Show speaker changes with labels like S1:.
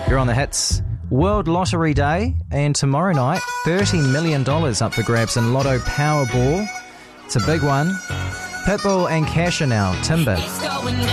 S1: You're on the hits. World Lottery Day, and tomorrow night, $30 million up for grabs in Lotto Powerball. It's a big one. Pitbull and Casher now, Timber.